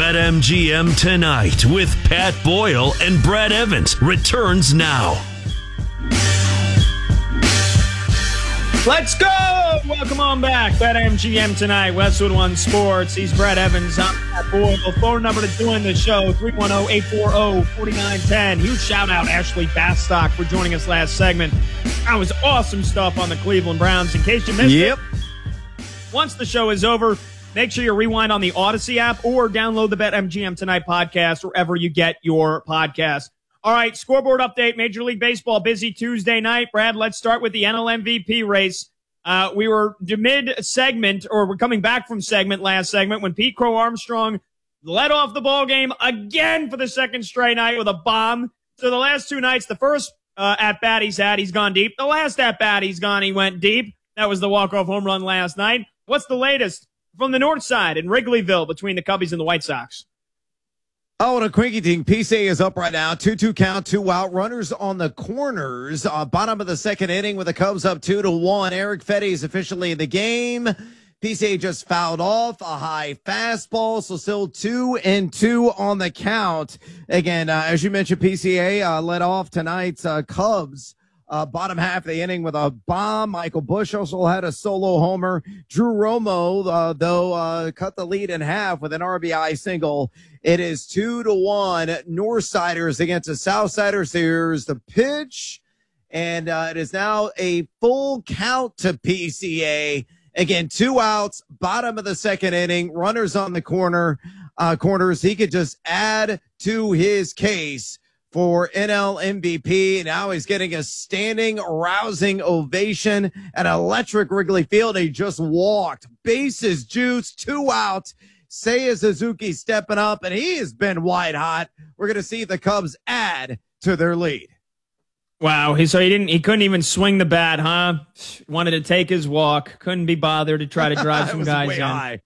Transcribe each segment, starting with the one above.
BetMGM Tonight with Pat Boyle and Brad Evans returns now. Let's go! Welcome on back. BetMGM Tonight, Westwood One Sports. He's Brad Evans. I'm Pat Boyle. Phone number to join the show, 310-840-4910. Huge shout-out, Ashley Bastock, for joining us last segment. That was awesome stuff on the Cleveland Browns. In case you missed it, once the show is over, make sure you rewind on the Odyssey app or download the BetMGM Tonight podcast wherever you get your podcasts. All right, scoreboard update, Major League Baseball, busy Tuesday night. Brad, let's start with the NL MVP race. We were mid-segment, or we're coming back from last segment, when Pete Crow Armstrong led off the ball game again for the second straight night with a bomb. So the last two nights, the first at-bat he's gone deep. The last at-bat he went deep. That was the walk-off home run last night. What's the latest from the north side in Wrigleyville between the Cubbies and the White Sox? Oh, and a quickie thing. PCA is up right now. 2-2 count, 2 out. Runners on the corners. Bottom of the second inning with the Cubs up 2-1. Eric Fedde is officially in the game. PCA just fouled off a high fastball, so still 2-2 on the count. Again, as you mentioned, PCA led off tonight's Cubs. Bottom half of the inning with a bomb. Michael Busch also had a solo homer. Drew Romo, though, cut the lead in half with an RBI single. It is 2-1. Northsiders against the Southsiders. Here's the pitch. And it is now a full count to PCA. Again, 2 outs, bottom of the second inning. Runners on the corners. He could just add to his case for NL MVP. Now he's getting a standing, rousing ovation at electric Wrigley Field. He just walked. Bases juiced, 2 outs. Seiya Suzuki stepping up, and he has been white hot. We're going to see the Cubs add to their lead. Wow. So he couldn't even swing the bat, huh? Wanted to take his walk. Couldn't be bothered to try to drive some guys in.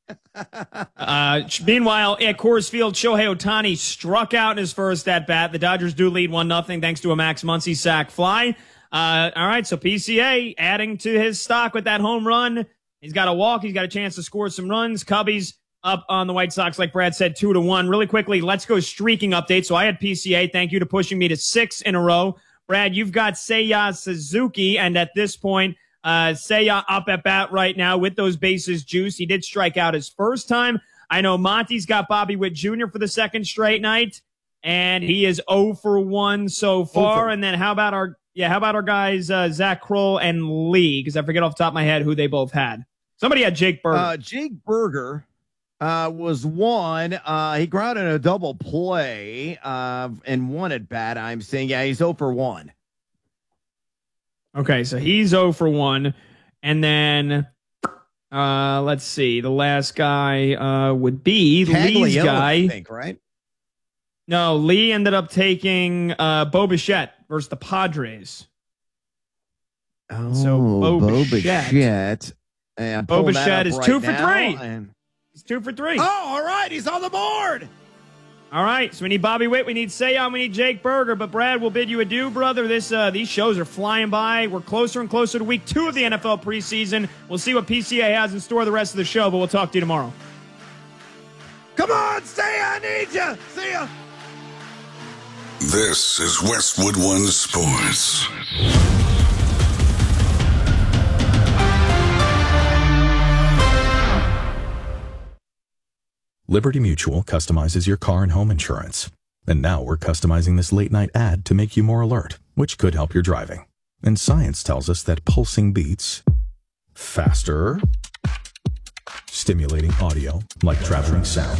Meanwhile, at Coors Field, Shohei Ohtani struck out in his first at bat. The Dodgers do lead 1-0 thanks to a Max Muncy sac fly. All right, so PCA adding to his stock with that home run. He's got a walk. He's got a chance to score some runs. Cubbies up on the White Sox, like Brad said, 2-1. Really quickly, let's go streaking update. So I had PCA. Thank you to pushing me to 6 in a row. Brad, you've got Seiya Suzuki, and at this point, Seiya up at bat right now with those bases juiced. He did strike out his first time. I know Monty's got Bobby Witt Jr. for the second straight night, and he is 0 for 1 so far. And then how about our guys Zach Kroll and Lee? Because I forget off the top of my head who they both had. Somebody had Jake Burger. Jake Burger was one. He grounded a double play and one at bat. I'm saying, yeah, he's 0 for 1. Okay, so he's 0 for 1. And then, let's see. The last guy would be Lee's guy. I think, right? No, Lee ended up taking Bo Bichette versus the Padres. Oh, so Bo Bichette. Bo Bichette is 2 for 3. He's 2 for 3. Oh, all right. He's on the board. All right, so we need Bobby Witt, we need Seiya, we need Jake Burger. But Brad, we'll bid you adieu, brother. These shows are flying by. We're closer and closer to week 2 of the NFL preseason. We'll see what PCA has in store the rest of the show, but we'll talk to you tomorrow. Come on, Seiya, I need you. See ya. This is Westwood One Sports. Liberty Mutual customizes your car and home insurance. And now we're customizing this late-night ad to make you more alert, which could help your driving. And science tells us that pulsing beats, faster, stimulating audio like traveling sound,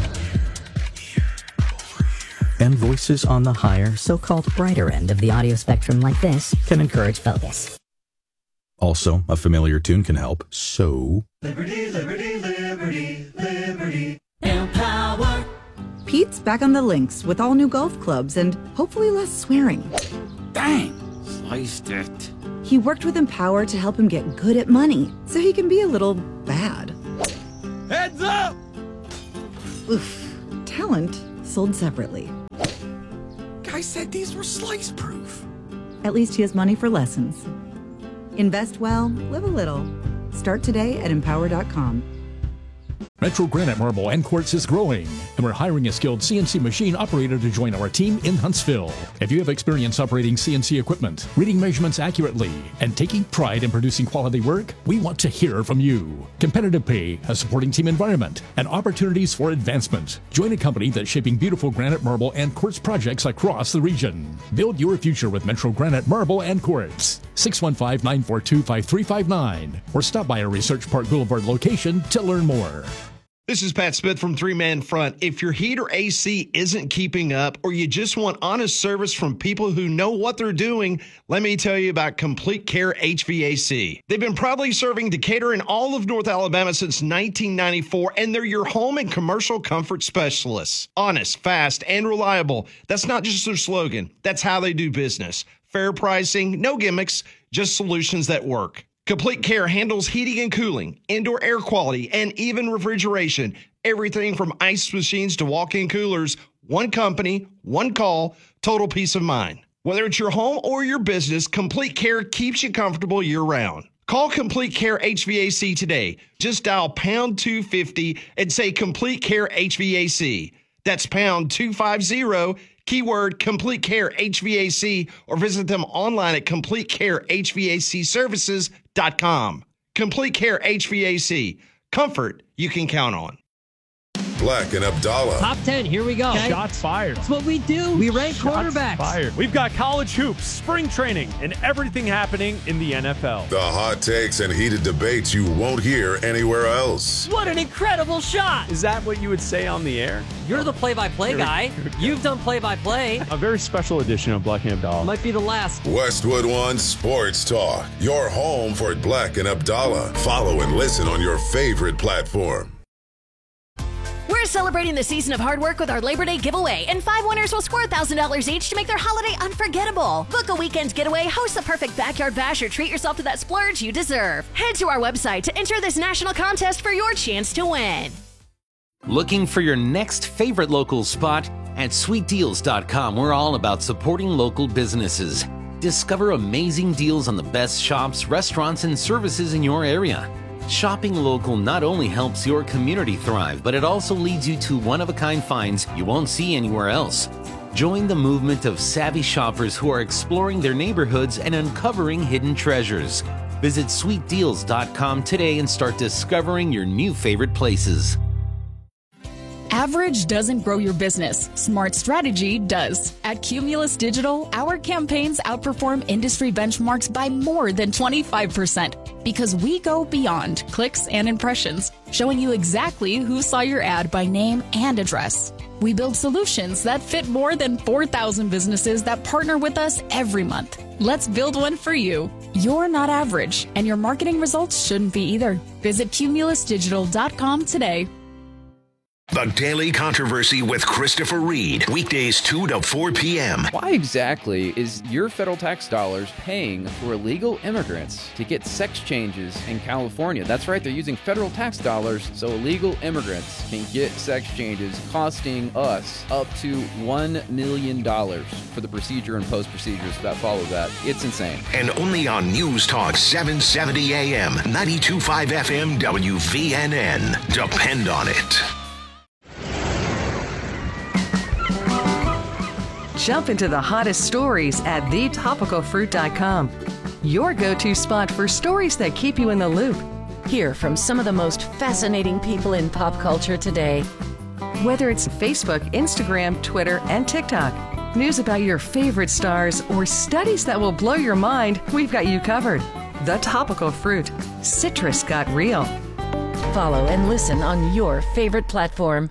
and voices on the higher, so-called brighter end of the audio spectrum like this can encourage focus. Also, a familiar tune can help, so... Liberty, liberty, liberty, liberty. Empower. Pete's back on the links with all new golf clubs and hopefully less swearing. Dang, sliced it. He worked with Empower to help him get good at money, so he can be a little bad. Heads up! Oof. Talent sold separately. Guy said these were slice-proof. At least he has money for lessons. Invest well, live a little. Start today at Empower.com. Metro Granite Marble and Quartz is growing, and we're hiring a skilled CNC machine operator to join our team in Huntsville. If you have experience operating CNC equipment, reading measurements accurately, and taking pride in producing quality work, we want to hear from you. Competitive pay, a supporting team environment, and opportunities for advancement. Join a company that's shaping beautiful granite, marble, and quartz projects across the region. Build your future with Metro Granite Marble and Quartz. 615-942-5359, or stop by our Research Park Boulevard location to learn more. This is Pat Smith from Three Man Front. If your heater AC isn't keeping up, or you just want honest service from people who know what they're doing, let me tell you about Complete Care HVAC. They've been proudly serving Decatur and all of North Alabama since 1994, and they're your home and commercial comfort specialists. Honest, fast, and reliable. That's not just their slogan. That's how they do business. Fair pricing, no gimmicks, just solutions that work. Complete Care handles heating and cooling, indoor air quality, and even refrigeration. Everything from ice machines to walk-in coolers. One company, one call, total peace of mind. Whether it's your home or your business, Complete Care keeps you comfortable year-round. Call Complete Care HVAC today. Just dial pound 250 and say Complete Care HVAC. That's pound 250, keyword Complete Care HVAC, or visit them online at CompleteCareHVACservices.com. Complete Care HVAC. Comfort you can count on. Black and Abdallah. Top 10, here we go. Okay. Shots fired. That's what we do. We rank quarterbacks. Fired. We've got college hoops, spring training, and everything happening in the NFL. The hot takes and heated debates you won't hear anywhere else. What an incredible shot. Is that what you would say on the air? You're the play-by-play guy. You've done play-by-play. A very special edition of Black and Abdallah. Might be the last. Westwood One Sports Talk. Your home for Black and Abdallah. Follow and listen on your favorite platform. We're celebrating the season of hard work with our Labor Day giveaway, and 5 winners will score $1,000 each to make their holiday unforgettable. Book a weekend getaway, host the perfect backyard bash, or treat yourself to that splurge you deserve. Head to our website to enter this national contest for your chance to win. Looking for your next favorite local spot? At sweetdeals.com, we're all about supporting local businesses. Discover amazing deals on the best shops, restaurants, and services in your area. Shopping local not only helps your community thrive, but it also leads you to one-of-a-kind finds you won't see anywhere else. Join the movement of savvy shoppers who are exploring their neighborhoods and uncovering hidden treasures. Visit sweetdeals.com today and start discovering your new favorite places. Average doesn't grow your business. Smart strategy does. At Cumulus Digital, our campaigns outperform industry benchmarks by more than 25% because we go beyond clicks and impressions, showing you exactly who saw your ad by name and address. We build solutions that fit more than 4,000 businesses that partner with us every month. Let's build one for you. You're not average, and your marketing results shouldn't be either. Visit cumulusdigital.com today. The Daily Controversy with Christopher Reed. Weekdays 2 to 4 p.m. Why exactly is your federal tax dollars paying for illegal immigrants to get sex changes in California? That's right, they're using federal tax dollars so illegal immigrants can get sex changes, costing us up to $1 million for the procedure and post-procedures that follow that. It's insane. And only on News Talk 770 AM, 92.5 FM, WVNN. Depend on it. Jump into the hottest stories at thetopicalfruit.com. Your go-to spot for stories that keep you in the loop. Hear from some of the most fascinating people in pop culture today. Whether it's Facebook, Instagram, Twitter, and TikTok, news about your favorite stars, or studies that will blow your mind, we've got you covered. The Topical Fruit. Citrus got real. Follow and listen on your favorite platform.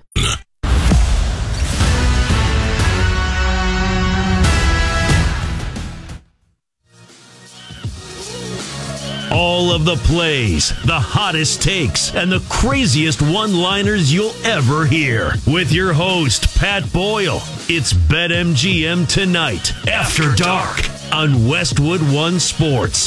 All of the plays, the hottest takes, and the craziest one-liners you'll ever hear. With your host, Pat Boyle. It's BetMGM Tonight, After Dark, on Westwood One Sports.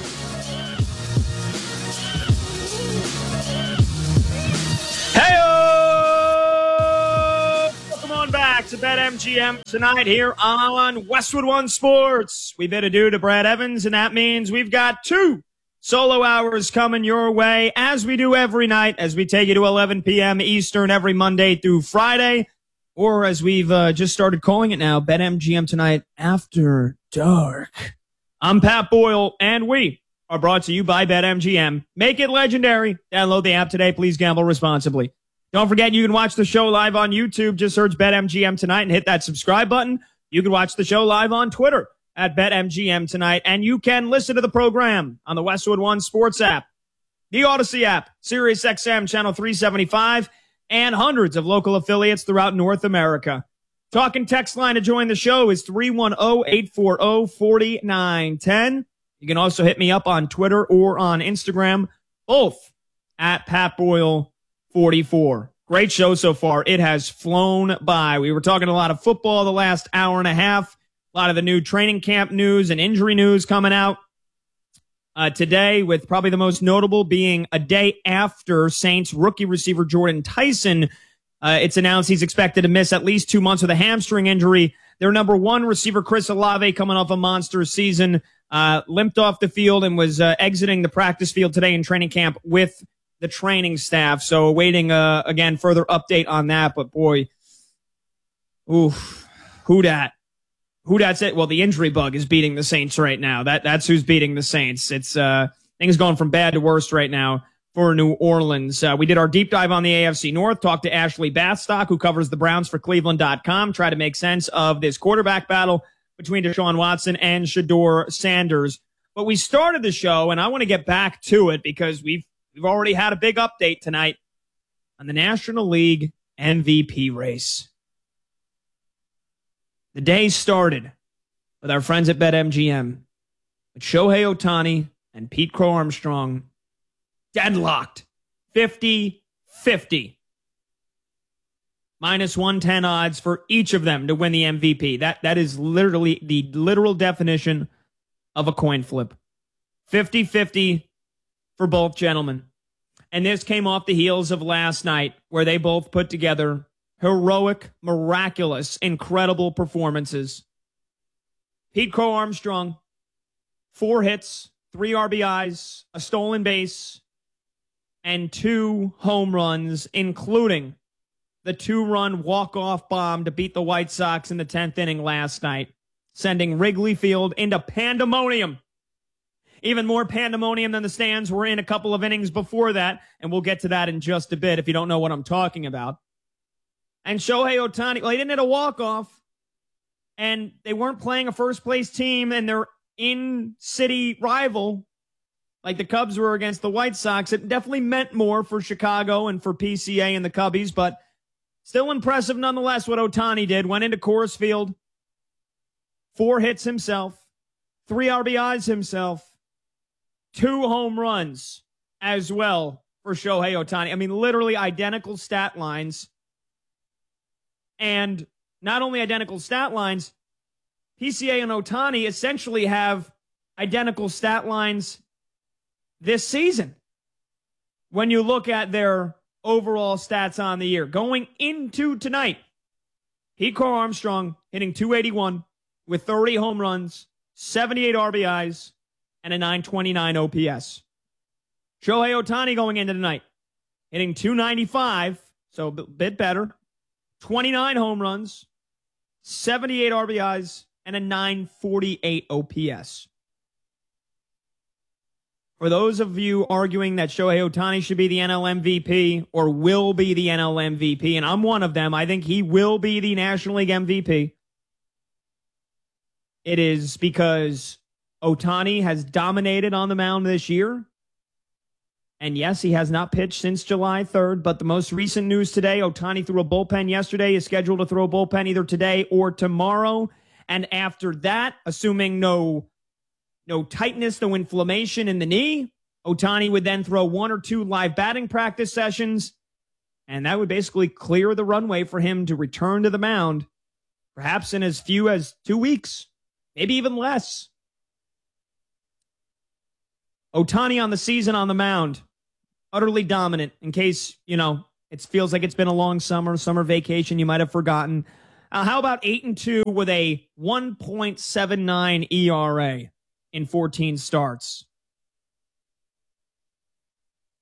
Hey-o! Welcome on back to BetMGM Tonight here on Westwood One Sports. We bid adieu to Brad Evans, and that means we've got two Solo hours coming your way, as we do every night, as we take you to 11 p.m. Eastern every Monday through Friday, or as we've just started calling it now, BetMGM Tonight After Dark. I'm Pat Boyle, and we are brought to you by BetMGM. Make it legendary. Download the app today. Please gamble responsibly. Don't forget, you can watch the show live on YouTube. Just search BetMGM Tonight and hit that subscribe button. You can watch the show live on Twitter at BetMGM Tonight, and you can listen to the program on the Westwood One Sports app, the Odyssey app, SiriusXM Channel 375, and hundreds of local affiliates throughout North America. Talking text line to join the show is 310-840-4910. You can also hit me up on Twitter or on Instagram, both at Pat Boyle 44. Great show so far. It has flown by. We were talking a lot of football the last hour and a half. A lot of the new training camp news and injury news coming out today, with probably the most notable being a day after Saints rookie receiver Jordan Tyson. It's announced he's expected to miss at least 2 months with a hamstring injury. Their number one receiver, Chris Olave, coming off a monster season, limped off the field and was exiting the practice field today in training camp with the training staff. So awaiting, again, further update on that. But boy, oof, who dat? Who that's it? Well, the injury bug is beating the Saints right now. That's who's beating the Saints. It's things going from bad to worse right now for New Orleans. We did our deep dive on the AFC North, talked to Ashley Bathstock, who covers the Browns for Cleveland.com, try to make sense of this quarterback battle between Deshaun Watson and Shedeur Sanders. But we started the show, and I want to get back to it because we've already had a big update tonight on the National League MVP race. The day started with our friends at BetMGM, with Shohei Ohtani and Pete Crow Armstrong deadlocked 50-50. Minus 110 odds for each of them to win the MVP. That is literally the literal definition of a coin flip. 50-50 for both gentlemen. And this came off the heels of last night, where they both put together heroic, miraculous, incredible performances. Pete Crow Armstrong, 4 hits, 3 RBIs, a stolen base, and 2 home runs, including the 2-run walk-off bomb to beat the White Sox in the 10th inning last night, sending Wrigley Field into pandemonium. Even more pandemonium than the stands were in a couple of innings before that, and we'll get to that in just a bit if you don't know what I'm talking about. And Shohei Ohtani, well, he didn't hit a walk-off, and they weren't playing a first-place team, and their in-city rival, like the Cubs were against the White Sox. It definitely meant more for Chicago and for PCA and the Cubbies, but still impressive nonetheless what Ohtani did. Went into Coors Field, 4 hits himself, 3 RBIs himself, 2 home runs as well for Shohei Ohtani. I mean, literally identical stat lines. And not only identical stat lines, PCA and Ohtani essentially have identical stat lines this season when you look at their overall stats on the year. Going into tonight, Pete Crow Armstrong hitting .281 with 30 home runs, 78 RBIs, and a .929 OPS. Shohei Ohtani going into tonight, hitting .295, so a bit better, 29 home runs, 78 RBIs, and a .948 OPS. For those of you arguing that Shohei Ohtani should be the NL MVP or will be the NL MVP, and I'm one of them, I think he will be the National League MVP. It is because Ohtani has dominated on the mound this year. And yes, he has not pitched since July 3rd, but the most recent news today, Ohtani threw a bullpen yesterday, is scheduled to throw a bullpen either today or tomorrow. And after that, assuming no tightness, no inflammation in the knee, Ohtani would then throw 1 or 2 live batting practice sessions, and that would basically clear the runway for him to return to the mound, perhaps in as few as 2 weeks, maybe even less. Ohtani on the season on the mound, utterly dominant. In case, it feels like it's been a long summer vacation, you might have forgotten. How about 8-2 with a 1.79 ERA in 14 starts?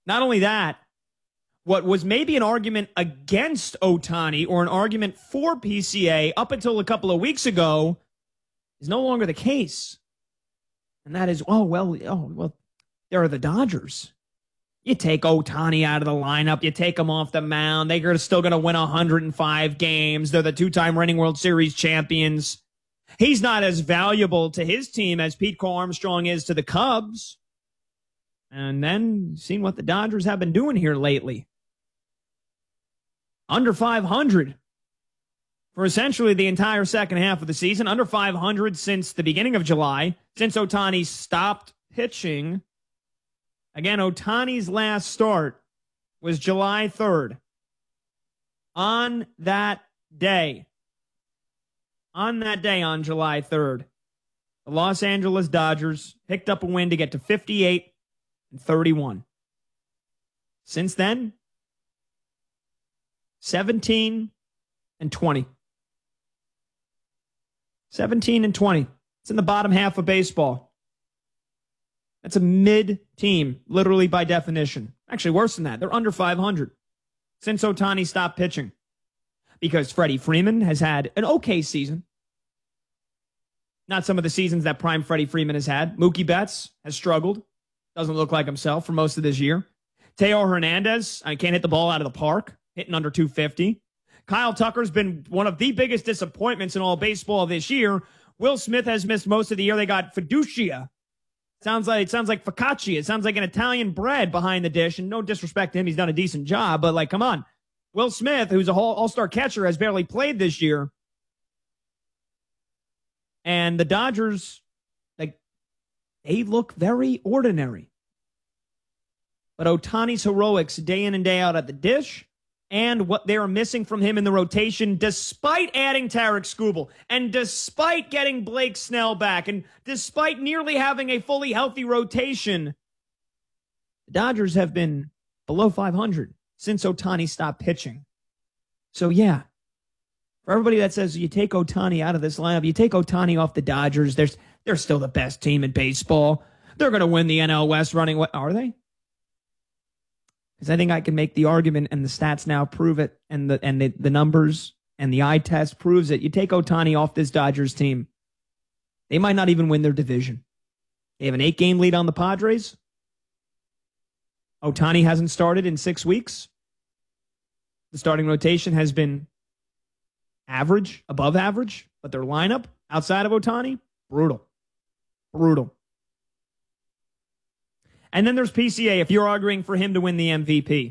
Not only that, what was maybe an argument against Ohtani or an argument for PCA up until a couple of weeks ago is no longer the case. And that is, well, they're the Dodgers. You take Ohtani out of the lineup. You take him off the mound. They're still going to win 105 games. They're the two-time reigning World Series champions. He's not as valuable to his team as Pete Crow Armstrong is to the Cubs. And then seeing what the Dodgers have been doing here lately. Under 500 for essentially the entire second half of the season. Under 500 since the beginning of July, since Ohtani stopped pitching. Again, Ohtani's last start was July 3rd. On that day, on July 3rd, the Los Angeles Dodgers picked up a win to get to 58-31. Since then, 17-20. 17-20. It's in the bottom half of baseball. That's a mid-team, literally by definition. Actually, worse than that. They're under 500 since Ohtani stopped pitching. Because Freddie Freeman has had an okay season. Not some of the seasons that prime Freddie Freeman has had. Mookie Betts has struggled. Doesn't look like himself for most of this year. Teo Hernandez, I can't hit the ball out of the park. Hitting under 250. Kyle Tucker's been one of the biggest disappointments in all baseball this year. Will Smith has missed most of the year. They got Fiducia. It sounds like focaccia. It sounds like an Italian bread behind the dish. And no disrespect to him, he's done a decent job. But, come on. Will Smith, who's a whole all-star catcher, has barely played this year. And the Dodgers, they look very ordinary. But Ohtani's heroics day in and day out at the dish, and what they are missing from him in the rotation, despite adding Tarek Skubal, and despite getting Blake Snell back, and despite nearly having a fully healthy rotation, the Dodgers have been below 500 since Ohtani stopped pitching. So, yeah, for everybody that says you take Ohtani out of this lineup, you take Ohtani off the Dodgers, they're still the best team in baseball. They're going to win the NL West running. What are they? Because I think I can make the argument, and the stats now prove it, and the numbers and the eye test proves it. You take Ohtani off this Dodgers team, they might not even win their division. They have an 8-game lead on the Padres. Ohtani hasn't started in 6 weeks. The starting rotation has been average, above average, but their lineup outside of Ohtani, brutal. And then there's PCA, if you're arguing for him to win the MVP.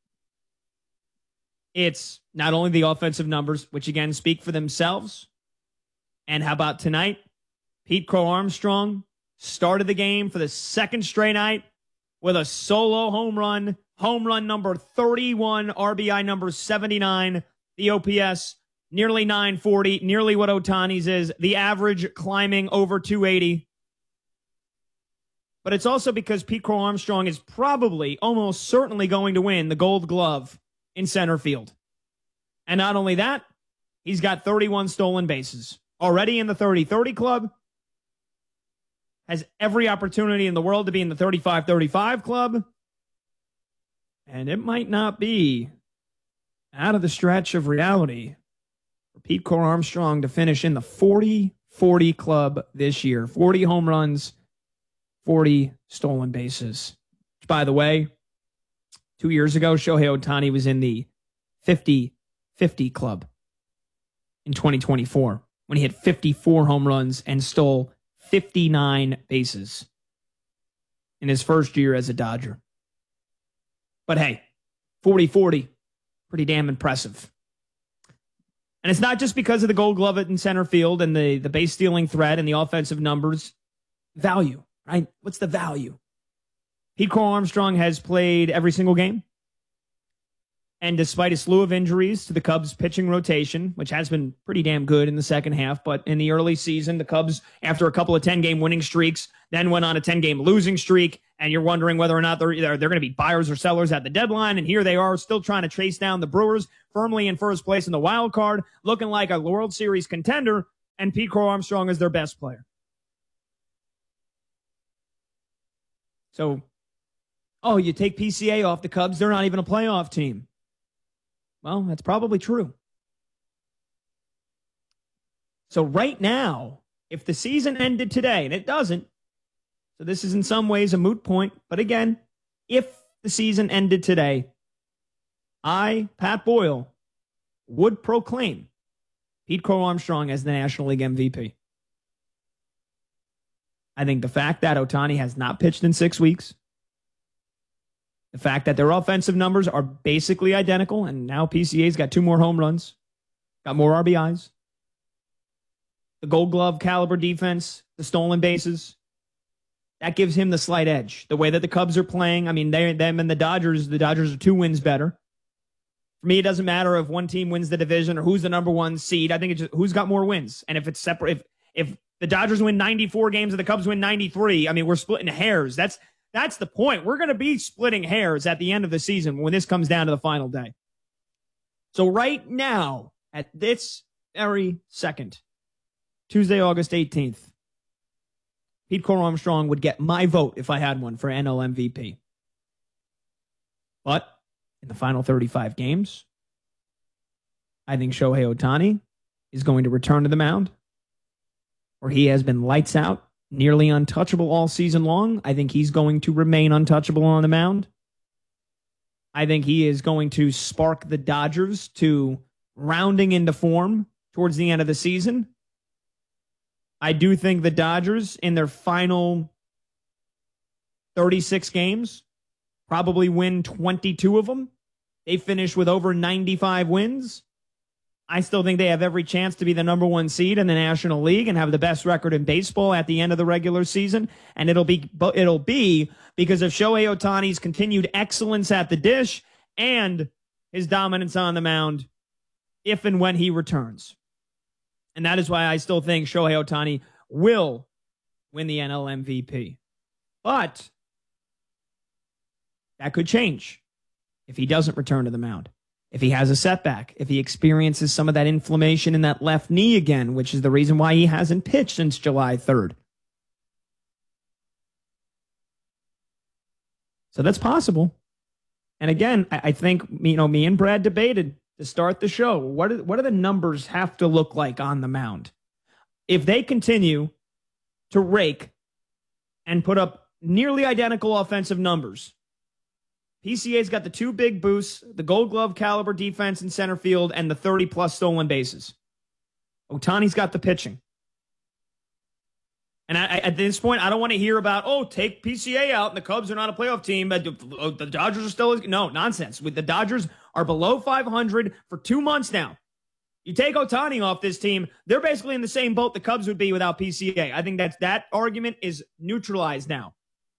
It's not only the offensive numbers, which again speak for themselves. And how about tonight? Pete Crow Armstrong started the game for the second straight night with a solo home run number 31, RBI number 79, the OPS nearly 940, nearly what Ohtani's is, the average climbing over 280. But it's also because Pete Crow Armstrong is probably, almost certainly going to win the Gold Glove in center field. And not only that, he's got 31 stolen bases. Already in the 30-30 club. Has every opportunity in the world to be in the 35-35 club. And it might not be out of the stretch of reality for Pete Crow Armstrong to finish in the 40-40 club this year. 40 home runs, 40 stolen bases. Which, by the way, 2 years ago, Shohei Ohtani was in the 50-50 club in 2024 when he hit 54 home runs and stole 59 bases in his first year as a Dodger. But hey, 40-40, pretty damn impressive. And it's not just because of the Gold Glove in center field and the base stealing threat and the offensive numbers. Value, right? What's the value? Pete Crow Armstrong has played every single game. And despite a slew of injuries to the Cubs pitching rotation, which has been pretty damn good in the second half, but in the early season, the Cubs, after a couple of 10-game winning streaks, then went on a 10-game losing streak, and you're wondering whether or not they're going to be buyers or sellers at the deadline, and here they are still trying to chase down the Brewers, firmly in first place in the wild card, looking like a World Series contender, and Pete Crow Armstrong is their best player. So, oh, you take PCA off the Cubs, they're not even a playoff team. Well, that's probably true. So right now, if the season ended today, and it doesn't, so this is in some ways a moot point, but again, if the season ended today, I, Pat Boyle, would proclaim Pete Crow Armstrong as the National League MVP. I think the fact that Ohtani has not pitched in 6 weeks, the fact that their offensive numbers are basically identical, and now PCA's got 2 more home runs, got more RBIs, the Gold Glove caliber defense, the stolen bases, that gives him the slight edge. The way that the Cubs are playing, I mean, them and the Dodgers are 2 wins better. For me, it doesn't matter if one team wins the division or who's the number 1 seed. I think it's just who's got more wins. And if it's separate, if the Dodgers win 94 games and the Cubs win 93, I mean, we're splitting hairs. That's the point. We're going to be splitting hairs at the end of the season when this comes down to the final day. So right now, at this very second, Tuesday, August 18th, Pete Crow Armstrong would get my vote if I had one for NL MVP. But in the final 35 games, I think Shohei Ohtani is going to return to the mound, where he has been lights out, nearly untouchable all season long. I think he's going to remain untouchable on the mound. I think he is going to spark the Dodgers to rounding into form towards the end of the season. I do think the Dodgers, in their final 36 games, probably win 22 of them. They finish with over 95 wins. I still think they have every chance to be the number 1 seed in the National League and have the best record in baseball at the end of the regular season. And it'll be because of Shohei Ohtani's continued excellence at the dish and his dominance on the mound if and when he returns. And that is why I still think Shohei Ohtani will win the NL MVP. But that could change if he doesn't return to the mound. If he has a setback, if he experiences some of that inflammation in that left knee again, which is the reason why he hasn't pitched since July 3rd. So that's possible. And again, I think, me and Brad debated to start the show. What do the numbers have to look like on the mound? If they continue to rake and put up nearly identical offensive numbers, PCA's got the 2 big boosts, the Gold Glove caliber defense in center field, and the 30-plus stolen bases. Ohtani's got the pitching. And at this point, I don't want to hear about, take PCA out and the Cubs are not a playoff team, but the Dodgers are still... No, nonsense. The Dodgers are below 500 for 2 months now. You take Ohtani off this team, they're basically in the same boat the Cubs would be without PCA. I think that argument is neutralized now.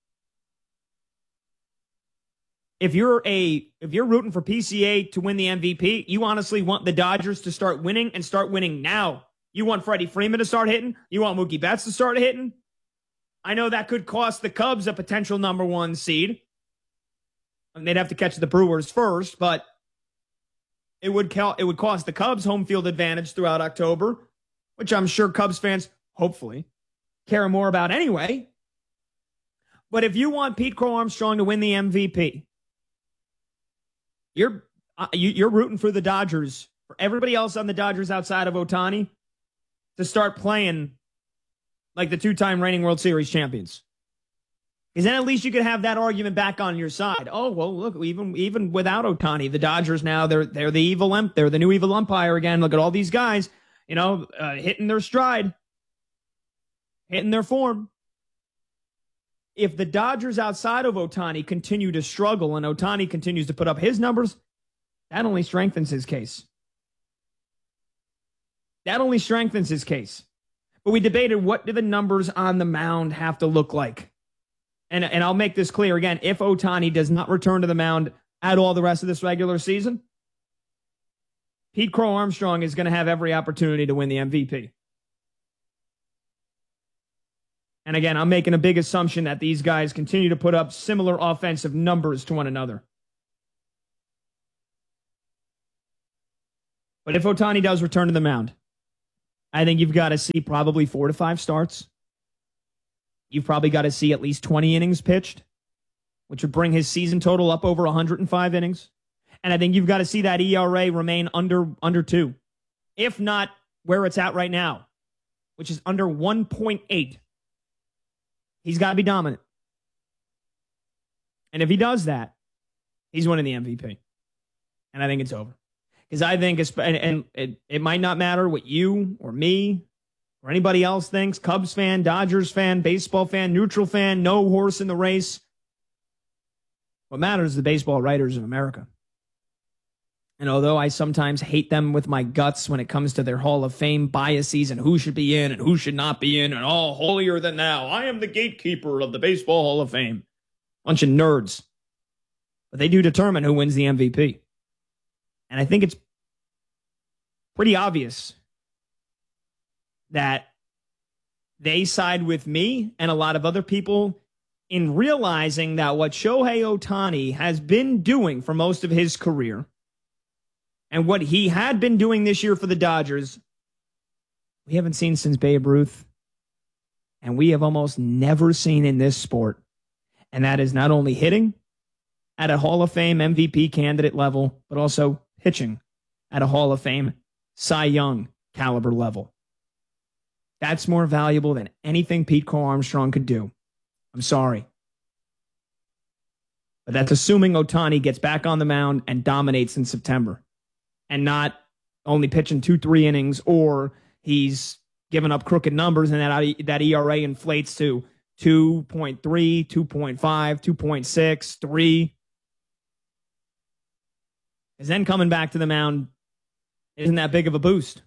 If you're rooting for PCA to win the MVP, you honestly want the Dodgers to start winning and start winning now. You want Freddie Freeman to start hitting? You want Mookie Betts to start hitting? I know that could cost the Cubs a potential number 1 seed. And they'd have to catch the Brewers first, but it would cost the Cubs home field advantage throughout October, which I'm sure Cubs fans, hopefully, care more about anyway. But if you want Pete Crow Armstrong to win the MVP, you're rooting for the Dodgers, for everybody else on the Dodgers outside of Ohtani, to start playing like the 2-time reigning World Series champions. Because then at least you could have that argument back on your side. Oh, well, look, even without Ohtani, the Dodgers now, they're the new evil umpire again. Look at all these guys, hitting their stride, hitting their form. If the Dodgers outside of Ohtani continue to struggle and Ohtani continues to put up his numbers, that only strengthens his case. That only strengthens his case. But we debated, what do the numbers on the mound have to look like? And I'll make this clear again. If Ohtani does not return to the mound at all the rest of this regular season, Pete Crow Armstrong is going to have every opportunity to win the MVP. And again, I'm making a big assumption that these guys continue to put up similar offensive numbers to one another. But if Ohtani does return to the mound, I think you've got to see probably 4 to 5 starts. You've probably got to see at least 20 innings pitched. which would bring his season total up over 105 innings. And I think you've got to see that ERA remain under 2, if not where it's at right now, which is under 1.8. He's got to be dominant. And if he does that, he's winning the MVP. And I think it's over. Because I think, it might not matter what you or me or anybody else thinks, Cubs fan, Dodgers fan, baseball fan, neutral fan, no horse in the race. What matters is the baseball writers of America. And although I sometimes hate them with my guts when it comes to their Hall of Fame biases and who should be in and who should not be in and all holier than thou, I am the gatekeeper of the Baseball Hall of Fame. Bunch of nerds. But they do determine who wins the MVP. And I think it's pretty obvious that they side with me and a lot of other people in realizing that what Shohei Ohtani has been doing for most of his career and what he had been doing this year for the Dodgers, we haven't seen since Babe Ruth. And we have almost never seen in this sport. And that is not only hitting at a Hall of Fame MVP candidate level, but also pitching at a Hall of Fame Cy Young caliber level. That's more valuable than anything Pete Cole Armstrong could do. I'm sorry. But that's assuming Ohtani gets back on the mound and dominates in September. And not only pitching 2-3 innings, or he's giving up crooked numbers and that ERA inflates to 2.3, 2.5, 2.6, 3. Because then coming back to the mound isn't that big of a boost.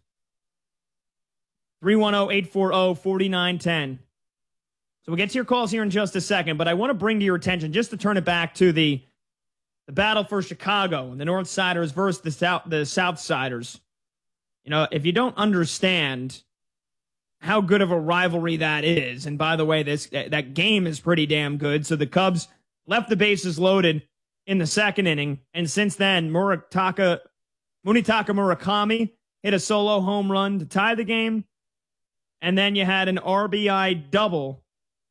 310-840-4910. So we'll get to your calls here in just a second, but I want to bring to your attention, just to turn it back to the battle for Chicago and the North Siders versus the South Siders. You know, if you don't understand how good of a rivalry that is, and by the way, that game is pretty damn good. So the Cubs left the bases loaded in the second inning, and since then, Munetaka Murakami hit a solo home run to tie the game, and then you had an RBI double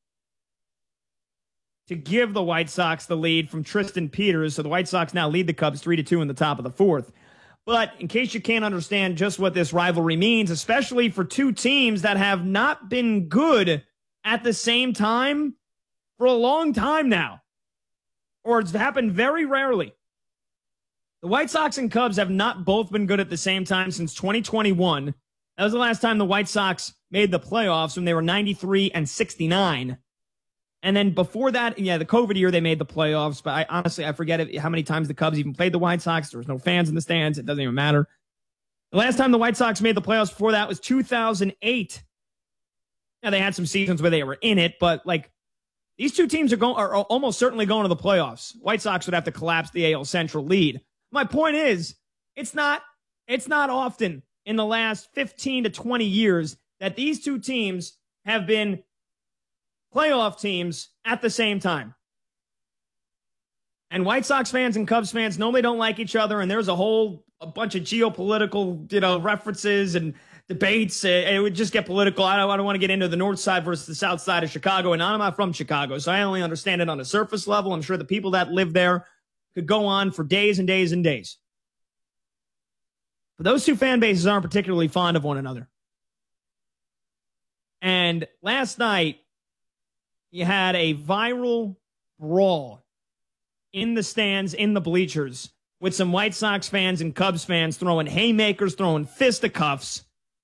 to give the White Sox the lead from Tristan Peters. So the White Sox now lead the Cubs 3-2 in the top of the fourth. But in case you can't understand just what this rivalry means, especially for two teams that have not been good at the same time for a long time now, or it's happened very rarely. The White Sox and Cubs have not both been good at the same time since 2021. That was the last time the White Sox made the playoffs, when they were 93-69. And then before that, the COVID year, they made the playoffs. But I forget how many times the Cubs even played the White Sox. There was no fans in the stands. It doesn't even matter. The last time the White Sox made the playoffs before that was 2008. Now, they had some seasons where they were in it, but these two teams are almost certainly going to the playoffs. White Sox would have to collapse the AL Central lead. My point is, it's not often in the last 15 to 20 years that these two teams have been playoff teams at the same time. And White Sox fans and Cubs fans normally don't like each other, and there's a bunch of geopolitical, references and debates. It would just get political. I don't want to get into the north side versus the south side of Chicago, and I'm not from Chicago, so I only understand it on a surface level. I'm sure the people that live there could go on for days and days and days. But those two fan bases aren't particularly fond of one another. And last night, you had a viral brawl in the stands, in the bleachers, with some White Sox fans and Cubs fans throwing haymakers, throwing fisticuffs.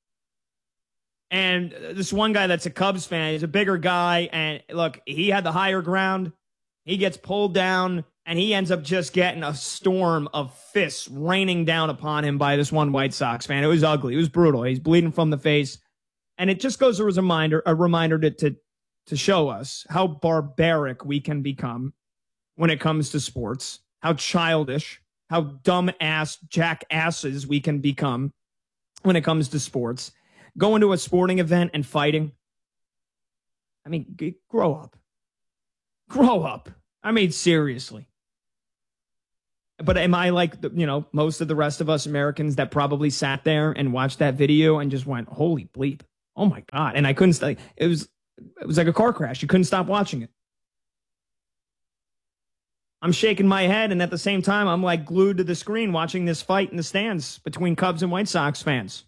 And this one guy that's a Cubs fan, he's a bigger guy, and look, he had the higher ground. He gets pulled down, and he ends up just getting a storm of fists raining down upon him by this one White Sox fan. It was ugly. It was brutal. He's bleeding from the face. And it just goes as a reminder to show us how barbaric we can become when it comes to sports, how childish, how dumb-ass jackasses we can become when it comes to sports. Going to a sporting event and fighting. I mean, grow up. Grow up. I mean, seriously. But am I like, most of the rest of us Americans that probably sat there and watched that video and just went, holy bleep. Oh, my God. And I couldn't stay. It was like a car crash. You couldn't stop watching it. I'm shaking my head, and at the same time, I'm like glued to the screen watching this fight in the stands between Cubs and White Sox fans.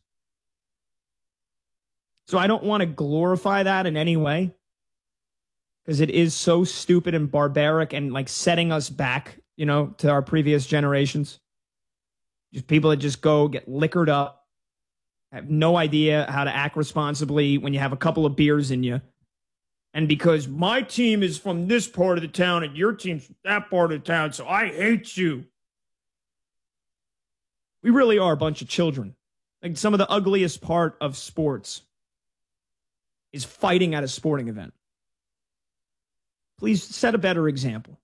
So I don't want to glorify that in any way, because it is so stupid and barbaric and like setting us back, to our previous generations. Just people that just go get liquored up, have no idea how to act responsibly when you have a couple of beers in you. And because my team is from this part of the town and your team's from that part of the town, so I hate you. We really are a bunch of children. Like, some of the ugliest part of sports is fighting at a sporting event. Please set a better example.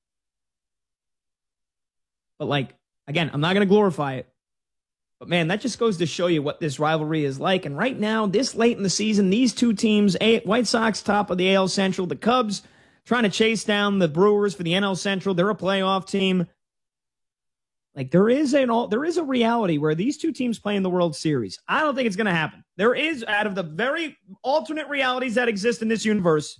But again, I'm not going to glorify it. But man, that just goes to show you what this rivalry is like. And right now, this late in the season, these two teams, White Sox top of the AL Central, the Cubs trying to chase down the Brewers for the NL Central. They're a playoff team. There is a reality where these two teams play in the World Series. I don't think it's going to happen. There is, out of the very alternate realities that exist in this universe,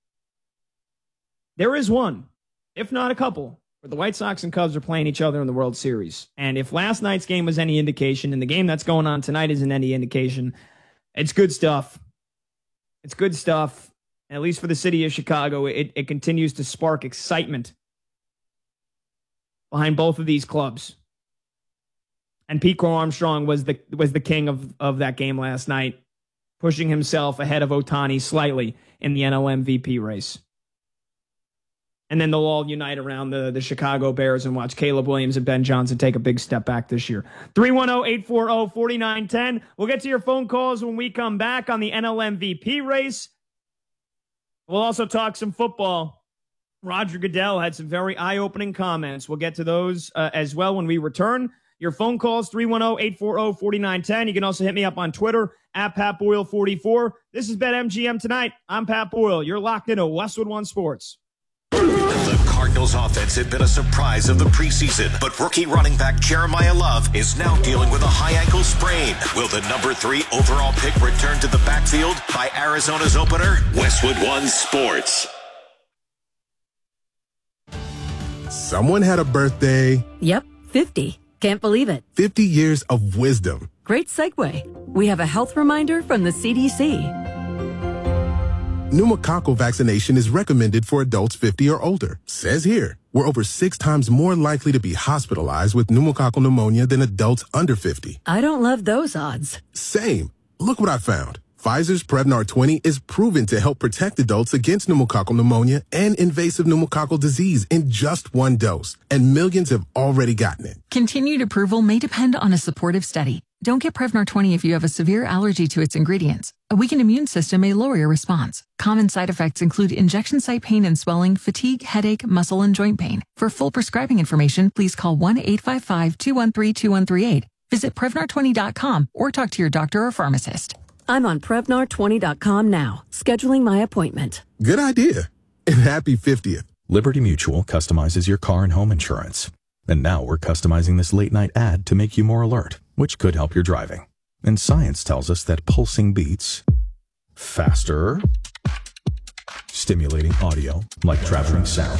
there is one, if not a couple, where the White Sox and Cubs are playing each other in the World Series. And if last night's game was any indication, and the game that's going on tonight isn't any indication, it's good stuff. It's good stuff. And at least for the city of Chicago, it continues to spark excitement behind both of these clubs. And Pete Crow Armstrong was the king of that game last night, pushing himself ahead of Ohtani slightly in the NL MVP race. And then they'll all unite around the Chicago Bears and watch Caleb Williams and Ben Johnson take a big step back this year. 310-840-4910. We'll get to your phone calls when we come back on the NL MVP race. We'll also talk some football. Roger Goodell had some very eye-opening comments. We'll get to those as well when we return. Your phone calls, 310-840-4910. You can also hit me up on Twitter, @PatBoyle44. This is BetMGM Tonight. I'm Pat Boyle. You're locked into Westwood One Sports. The Cardinals offense had been a surprise of the preseason, but rookie running back Jeremiah Love is now dealing with a high ankle sprain. Will the number 3 overall pick return to the backfield by Arizona's opener? Westwood One Sports. Someone had a birthday. Yep, 50. Can't believe it. 50 years of wisdom. Great segue. We have a health reminder from the CDC. Pneumococcal vaccination is recommended for adults 50 or older. Says here, we're over 6 times more likely to be hospitalized with pneumococcal pneumonia than adults under 50. I don't love those odds. Same. Look what I found. Pfizer's Prevnar 20 is proven to help protect adults against pneumococcal pneumonia and invasive pneumococcal disease in just 1 dose, and millions have already gotten it. Continued approval may depend on a supportive study. Don't get Prevnar 20 if you have a severe allergy to its ingredients. A weakened immune system may lower your response. Common side effects include injection site pain and swelling, fatigue, headache, muscle, and joint pain. For full prescribing information, please call 1-855-213-2138. Visit Prevnar20.com or talk to your doctor or pharmacist. I'm on Prevnar20.com now, scheduling my appointment. Good idea. And happy 50th. Liberty Mutual customizes your car and home insurance. And now we're customizing this late-night ad to make you more alert, which could help your driving. And science tells us that pulsing beats faster, stimulating audio like traveling sound,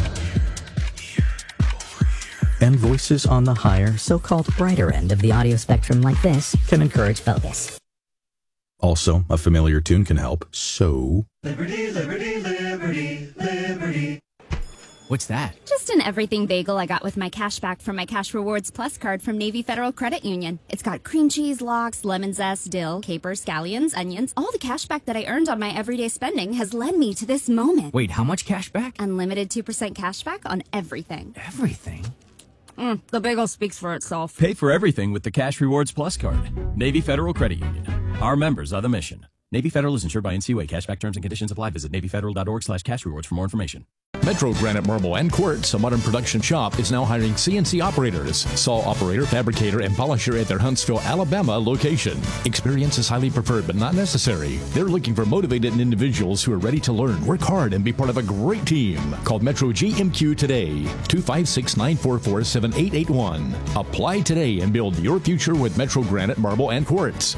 And voices on the higher, so-called brighter end of the audio spectrum like this can encourage focus. Also, a familiar tune can help, so... Liberty, liberty, liberty, liberty. What's that? Just an everything bagel I got with my cash back from my Cash Rewards Plus card from Navy Federal Credit Union. It's got cream cheese, lox, lemon zest, dill, capers, scallions, onions. All the cash back that I earned on my everyday spending has led me to this moment. Wait, how much cash back? Unlimited 2% cash back on everything. Everything? The bagel speaks for itself. Pay for everything with the Cash Rewards Plus card. Navy Federal Credit Union. Our members are the mission. Navy Federal is insured by NCUA. Cashback terms and conditions apply. Visit NavyFederal.org/cashrewards for more information. Metro Granite Marble and Quartz, a modern production shop, is now hiring CNC operators, saw operator, fabricator, and polisher at their Huntsville, Alabama location. Experience is highly preferred but not necessary. They're looking for motivated individuals who are ready to learn, work hard, and be part of a great team. Call Metro GMQ today, 256-944-7881. Apply today and build your future with Metro Granite Marble and Quartz,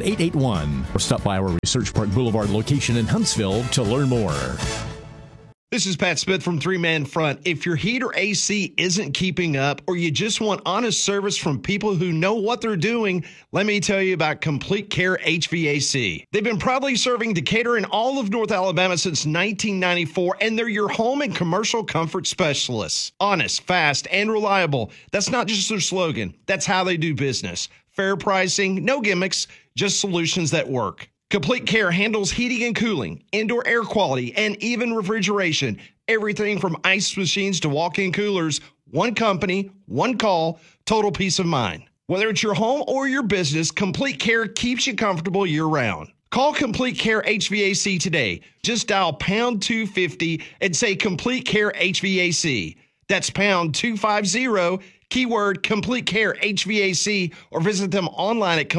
256-944-7881. Or stop by our Research Park Boulevard location in Huntsville to learn more. This is Pat Smith from Three Man Front. If your heat or AC isn't keeping up, or you just want honest service from people who know what they're doing, let me tell you about Complete Care HVAC. They've been proudly serving Decatur and all of North Alabama since 1994, and they're your home and commercial comfort specialists. Honest, fast, and reliable. That's not just their slogan. That's how they do business. Fair pricing, no gimmicks, just solutions that work. Complete Care handles heating and cooling, indoor air quality, and even refrigeration. Everything from ice machines to walk-in coolers. One company, one call, total peace of mind. Whether it's your home or your business, Complete Care keeps you comfortable year-round. Call Complete Care HVAC today. Just dial pound 250 and say Complete Care HVAC. That's pound 250, keyword Complete Care HVAC, or visit them online at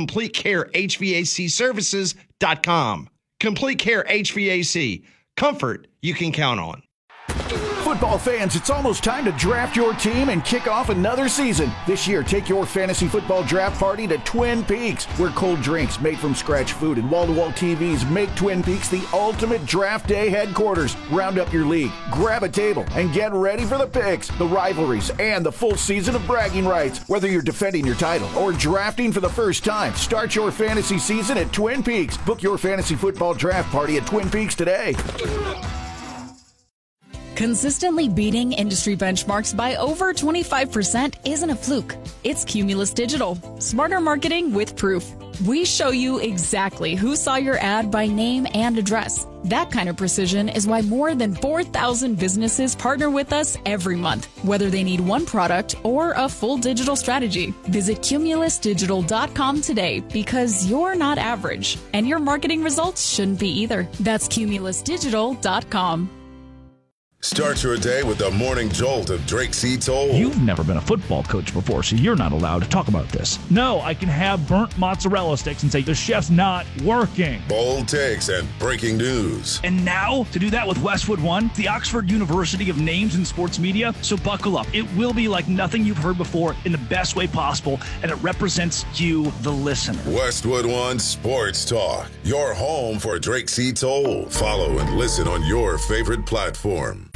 CompleteCareHVACservices.com. Complete Care HVAC. Comfort you can count on. Football fans, it's almost time to draft your team and kick off another season. This year, take your fantasy football draft party to Twin Peaks, where cold drinks, made from scratch food, and wall-to-wall TVs make Twin Peaks the ultimate draft day headquarters. Round up your league, grab a table, and get ready for the picks, the rivalries, and the full season of bragging rights. Whether you're defending your title or drafting for the first time, start your fantasy season at Twin Peaks. Book your fantasy football draft party at Twin Peaks today. Consistently beating industry benchmarks by over 25% isn't a fluke. It's Cumulus Digital. Smarter marketing with proof. We show you exactly who saw your ad by name and address. That kind of precision is why more than 4,000 businesses partner with us every month, whether they need one product or a full digital strategy. Visit cumulusdigital.com today, because you're not average, and your marketing results shouldn't be either. That's cumulusdigital.com. Start your day with the morning jolt of Drake C. Toll. You've never been a football coach before, so you're not allowed to talk about this. No, I can have burnt mozzarella sticks and say the chef's not working. Bold takes and breaking news. And now, to do that with Westwood One, the Oxford University of Names in Sports Media. So buckle up. It will be like nothing you've heard before in the best way possible, and it represents you, the listener. Westwood One Sports Talk, your home for Drake C. Toll. Follow and listen on your favorite platform.